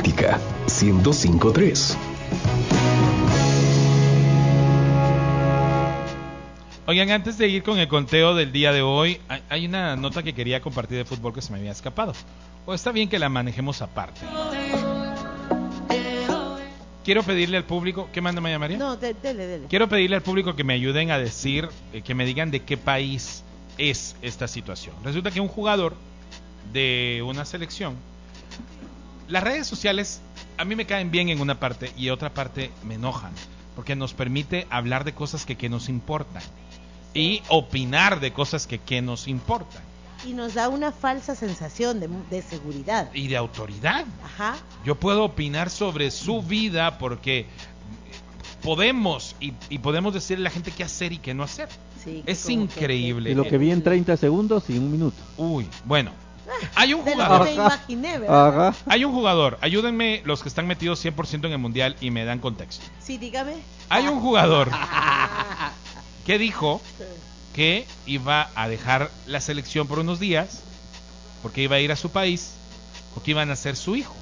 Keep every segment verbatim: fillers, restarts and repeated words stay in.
Báltica ciento cinco punto tres. Oigan, antes de ir con el conteo del día de hoy, hay una nota que quería compartir de fútbol que se me había escapado. O está bien que la manejemos aparte. Quiero pedirle al público, ¿qué manda Maya María? No, de, dele, dele. Quiero pedirle al público que me ayuden a decir, eh, que me digan de qué país es esta situación. Resulta que un jugador de una selección, las redes sociales a mí me caen bien en una parte y otra parte me enojan, porque nos permite hablar de cosas que, que nos importan y opinar de cosas que, que nos importan. Y nos da una falsa sensación de, de seguridad. Y de autoridad. Ajá. Yo puedo opinar sobre su vida porque podemos y, y podemos decirle a la gente qué hacer y qué no hacer. Sí, es como increíble. Que, y lo que vi en treinta segundos y un minuto. Uy, bueno. Hay un de jugador. lo que me imaginé, ¿verdad? Ajá. Hay un jugador. Ayúdenme los que están metidos cien por ciento en el mundial y me dan contexto. Sí, dígame. Hay un jugador que dijo que iba a dejar la selección por unos días porque iba a ir a su país porque iban a ser su hijo.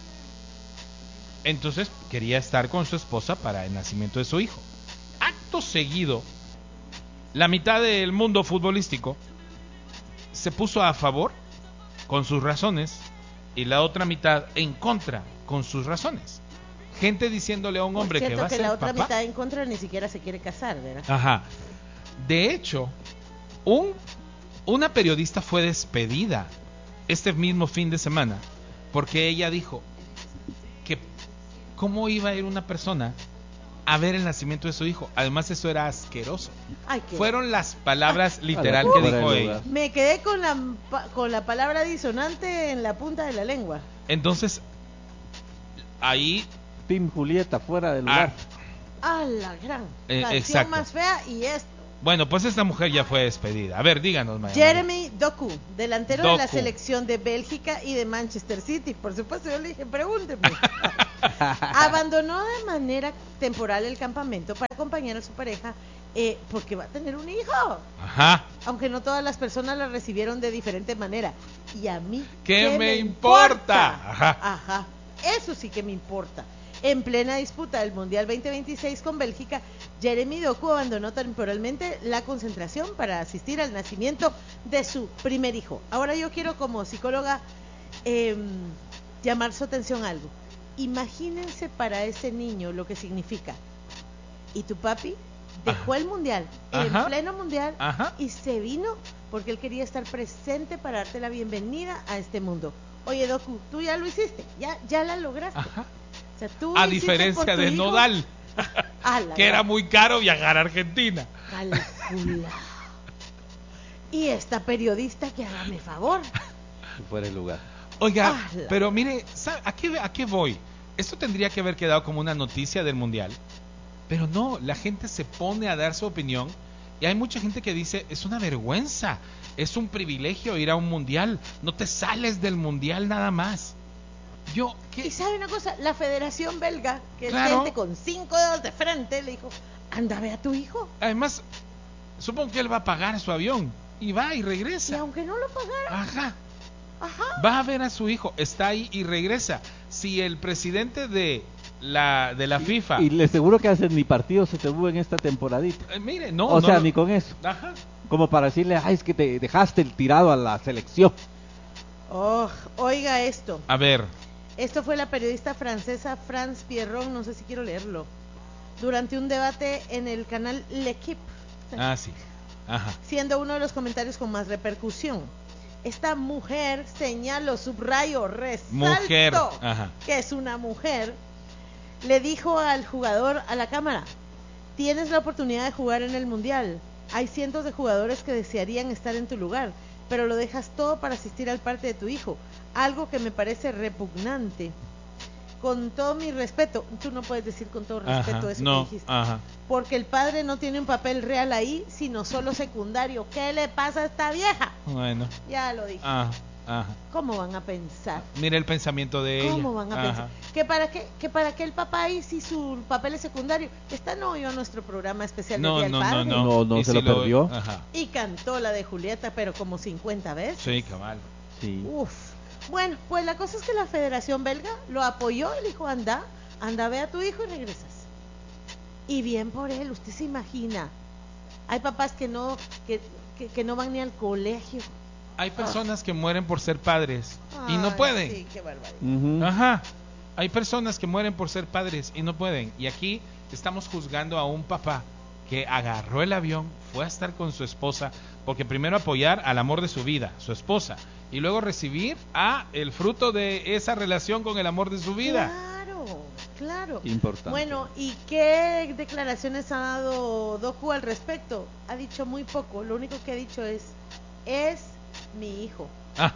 Entonces quería estar con su esposa para el nacimiento de su hijo. Acto seguido, la mitad del mundo futbolístico se puso a favor con sus razones y la otra mitad en contra con sus razones. Gente diciéndole a un hombre que va a que ser la otra papá. mitad en contra ni siquiera se quiere casar, ¿verdad? Ajá. De hecho, un, una periodista fue despedida este mismo fin de semana porque ella dijo que cómo iba a ir una persona a ver el nacimiento de su hijo. Además, eso era asqueroso. Ay, qué... Fueron las palabras literal uh, que dijo ella. Me quedé con la con la palabra disonante en la punta de la lengua. Entonces, ahí Team Julieta fuera del lugar. Ah, la gran Eh, canción exacto. más fea y esto. bueno, pues esta mujer ya fue despedida. A ver, díganos, Maya. Jeremy Doku, delantero Doku. de la selección de Bélgica y de Manchester City. Por supuesto, yo le dije, pregúnteme. Abandonó de manera temporal el campamento para acompañar a su pareja eh, porque va a tener un hijo. Ajá. Aunque no todas las personas la recibieron de diferente manera. Y a mí, ¿Qué me importa? Ajá. Ajá. Eso sí que me importa. En plena disputa del Mundial veinte veintiséis con Bélgica, Jeremy Doku abandonó temporalmente la concentración para asistir al nacimiento de su primer hijo. Ahora yo quiero, como psicóloga, eh, llamar su atención a algo. Imagínense para ese niño lo que significa. Y tu papi dejó Ajá. el Mundial, Ajá. en pleno Mundial, Ajá. y se vino porque él quería estar presente para darte la bienvenida a este mundo. Oye, Doku, tú ya lo hiciste, ya, ya la lograste. Ajá. O sea, tú A hiciste diferencia por tu de hijo. Nodal, Ah, la que era gran muy caro viajar a Argentina. calcula. Y esta periodista que hágame favor. Fuera del lugar. Oiga, Ah, la- pero mire, ¿sabe ¿a qué, ¿a qué voy? Esto tendría que haber quedado como una noticia del mundial, pero no, la gente se pone a dar su opinión y hay mucha gente que dice, es una vergüenza, es un privilegio ir a un mundial, no te sales del mundial nada más. Yo, Y ¿qué? sabe una cosa, la Federación Belga, que es Claro. gente con cinco dedos de frente, le dijo, anda, ve a tu hijo. Además, supongo que él va a pagar su avión y va y Y regresa. aunque no lo pagara, Ajá. ajá. Va a ver a su hijo, está ahí y regresa. Si el presidente de la de la FIFA, Y le seguro que hacen ni partido se tuvo en esta temporadita. eh, mire, no, o no, sea, no. ni con eso. Ajá. Como para decirle, ay, es que te dejaste el tirado a la selección. Oh, oiga esto. A ver, Esto fue la periodista francesa France Pierron, no sé si quiero leerlo, durante un debate en el canal L'Equipe, ah, sí, ajá, siendo uno de los comentarios con más repercusión. Esta mujer, señalo, subrayo, resalto, mujer, ajá, que es una mujer, le dijo al jugador a la cámara, tienes la oportunidad de jugar en el Mundial, hay cientos de jugadores que desearían estar en tu lugar, pero lo dejas todo para asistir al parte de tu hijo, algo que me parece repugnante. Con todo mi respeto, tú no puedes decir con todo respeto ajá, eso no, que dijiste, ajá, porque el padre no tiene un papel real ahí, sino solo secundario. ¿Qué le pasa a esta vieja? bueno, Ya lo dije. ajá, ajá. ¿Cómo van a pensar? Mira el pensamiento de ella. ¿Cómo van a Ajá. pensar? ¿Que para qué, que para qué el papá ahí si su papel es secundario? Esta no oyó nuestro programa especial No, del Día no, del no, Padre. no, No, no, Y se si lo perdió. Ajá. Y cantó la de Julieta, pero como cincuenta veces. Sí, cabal. Sí. Uf. Bueno, pues la cosa es que la Federación Belga lo apoyó y le dijo, anda, anda, ve a tu hijo y regresas. Y bien por él, usted se imagina. Hay papás que no, que, que, que no van ni al colegio. Hay personas que mueren por ser padres y no Ay, pueden. Sí, qué barbaridad. Ujú. Ajá. Hay personas que mueren por ser padres y no pueden. Y aquí estamos juzgando a un papá que agarró el avión, fue a estar con su esposa, porque primero apoyar al amor de su vida, su esposa, y luego recibir a el fruto de esa relación con el amor de su vida. Claro, claro. Importante. Bueno, ¿y qué declaraciones ha dado Doku al respecto? Ha dicho muy poco. Lo único que ha dicho es, es mi hijo. Ah.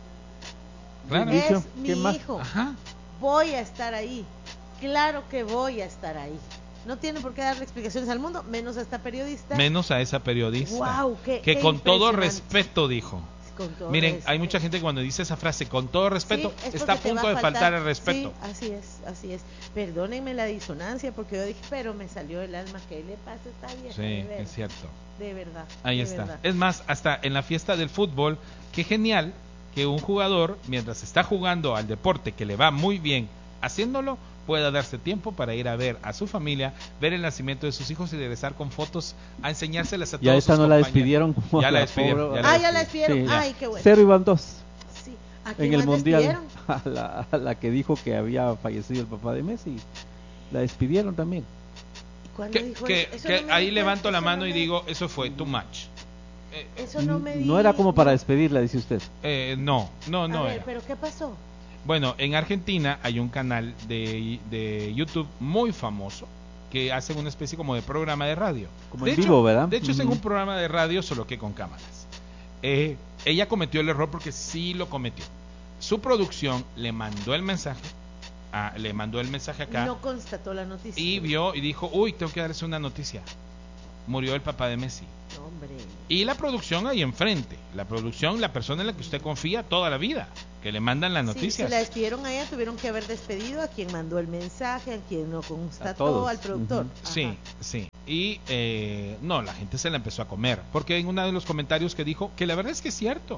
Claro. Bien dicho. Es mi ¿Qué más? hijo. Ajá. Voy a estar ahí. Claro que voy a estar ahí. No tiene por qué darle explicaciones al mundo, menos a esta periodista. Menos a esa periodista. Guau, qué- que qué con todo impresionante. respeto dijo. Con todo Miren, respeto. hay mucha gente que cuando dice esa frase, con todo respeto, Sí, es está a porque te va punto de faltar el respeto. Sí, así es, así es. Perdónenme la disonancia, porque yo dije, pero me salió el alma. ¿Qué le pasa a esta vieja? Sí, de verdad, es cierto. de verdad. Ahí de está. verdad. Es más, hasta en la fiesta del fútbol, qué genial que un jugador, mientras está jugando al deporte que le va muy bien haciéndolo, pueda darse tiempo para ir a ver a su familia, ver el nacimiento de sus hijos y regresar con fotos a enseñárselas a todos. Ya esta sus no la compañeros. despidieron como Ya a la la despidieron. pobre- ya la Ah, ya la despidieron. despidieron. Sí, Ay, qué bueno. Cero iban dos Sí. ¿A quién en el más mundial. despidieron? A la, a la que dijo que había fallecido el papá de Messi. La despidieron también. ¿Cuándo Que, dijo que- eso? Eso que no me ahí di levanto cuenta, la eso mano no y me- digo, eso fue too much. Eh, Eso no me No era como para di- despedirla, dice usted. eh, no, no, A no ver, era. pero ¿qué pasó? Bueno, en Argentina hay un canal de, de YouTube muy famoso que hace una especie como de programa de radio. Como de en hecho, vivo, ¿verdad? De hecho, es en Ujú. un programa de radio, solo que con cámaras. Eh, ella cometió el error porque sí lo cometió. Su producción le mandó el mensaje, a- le mandó el mensaje acá No constató la noticia. y vio y dijo, uy, tengo que darles una noticia. Murió el papá de Messi. No, hombre. Y la producción ahí enfrente. La producción, la persona en la que usted confía toda la vida. Que le mandan las Sí, noticias. si la despidieron a ella, tuvieron que haber despedido a quien mandó el mensaje, a quien no constató, todos. al productor. Ujú. Ajá. Sí, sí. Y eh, no, la gente se la empezó a comer. Porque en uno de los comentarios que dijo, que la verdad es que es cierto.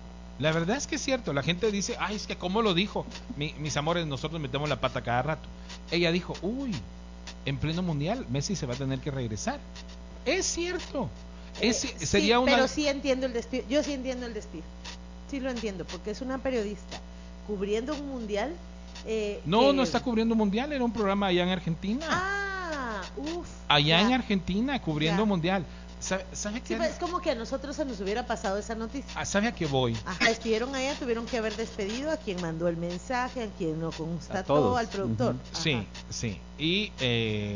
La verdad es que es cierto. La gente dice, ay, es que ¿cómo lo dijo? Mi- mis amores, nosotros metemos la pata cada rato. Ella dijo, uy, en pleno mundial, Messi se va a tener que regresar. Es cierto. Es, Eh, sería sí, una... Pero sí entiendo el despido. Yo sí entiendo el despido. Sí lo entiendo, porque es una periodista cubriendo un mundial. eh, No, que- no está cubriendo mundial, era un programa allá en Argentina. Ah, uff. allá en Argentina, cubriendo Ya. mundial. ¿Sabe, sabe Sí, qué? pues, es como que a nosotros se nos hubiera pasado esa noticia. Ah, ¿sabe a qué voy? Ajá, despidieron a ella, tuvieron que haber despedido a quien mandó el mensaje, a quien no constató, todos. al productor. Ujú. Ajá. Sí, sí. Y eh,